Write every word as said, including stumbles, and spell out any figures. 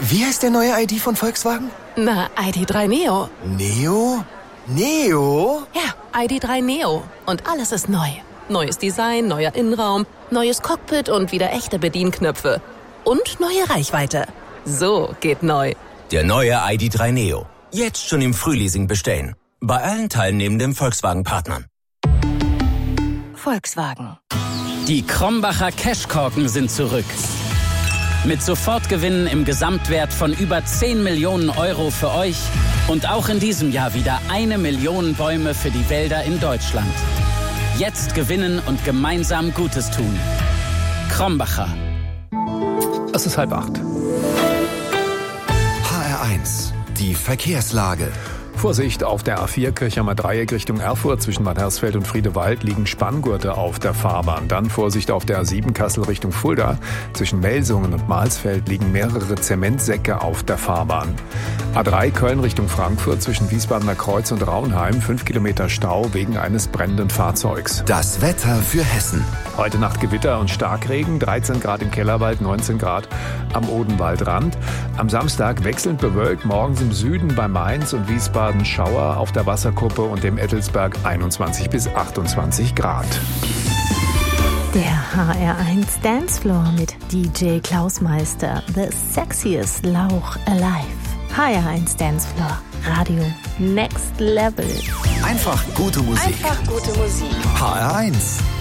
Wie heißt der neue I D von Volkswagen? Na, I D drei Neo. Neo? Neo? Ja, I D drei Neo. Und alles ist neu. Neues Design, neuer Innenraum, neues Cockpit und wieder echte Bedienknöpfe. Und neue Reichweite. So geht neu. Der neue I D drei Neo. Jetzt schon im Frühleasing bestellen. Bei allen teilnehmenden Volkswagen-Partnern. Volkswagen. Die Krombacher Cashkorken sind zurück. Mit Sofortgewinnen im Gesamtwert von über zehn Millionen Euro für euch und auch in diesem Jahr wieder eine Million Bäume für die Wälder in Deutschland. Jetzt gewinnen und gemeinsam Gutes tun. Krombacher. Es ist halb acht. H R eins, die Verkehrslage. Vorsicht, auf der A vier Kirchheimer Dreieck Richtung Erfurt zwischen Bad Hersfeld und Friedewald liegen Spanngurte auf der Fahrbahn. Dann Vorsicht auf der A sieben Kassel Richtung Fulda. Zwischen Melsungen und Mahlsfeld liegen mehrere Zementsäcke auf der Fahrbahn. A drei Köln Richtung Frankfurt zwischen Wiesbadener Kreuz und Raunheim. fünf Kilometer Stau wegen eines brennenden Fahrzeugs. Das Wetter für Hessen. Heute Nacht Gewitter und Starkregen, dreizehn Grad im Kellerwald, neunzehn Grad am Odenwaldrand. Am Samstag wechselnd bewölkt, morgens im Süden bei Mainz und Wiesbaden Schauer, auf der Wasserkuppe und dem Ettelsberg einundzwanzig bis achtundzwanzig Grad. Der H R eins Dancefloor mit D J Klaus Meister, the sexiest Lauch alive. H R eins Dancefloor, Radio Next Level. Einfach gute Musik. Einfach gute Musik. H R eins.